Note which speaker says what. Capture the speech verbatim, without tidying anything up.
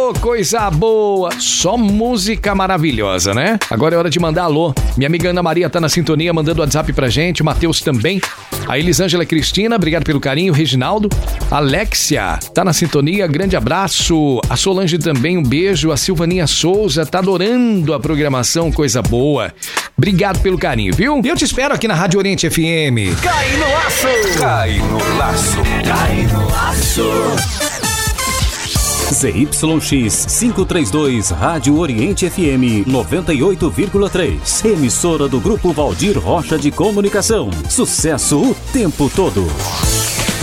Speaker 1: Ô, coisa boa! Só música maravilhosa, né? Agora é hora de mandar alô. Minha amiga Ana Maria tá na sintonia, mandando WhatsApp pra gente. O Matheus também. A Elisângela Cristina, obrigado pelo carinho. Reginaldo. Alexia, tá na sintonia, grande abraço. A Solange também, um beijo. A Silvaninha Souza, tá adorando a programação, coisa boa. Obrigado pelo carinho, viu? E eu te espero aqui na Rádio Oriente F M.
Speaker 2: Cai no laço! Cai no laço! Cai no laço!
Speaker 3: Z Y X quinhentos e trinta e dois, Rádio Oriente F M noventa e oito vírgula três. Emissora do Grupo Valdir Rocha de Comunicação. Sucesso o tempo todo.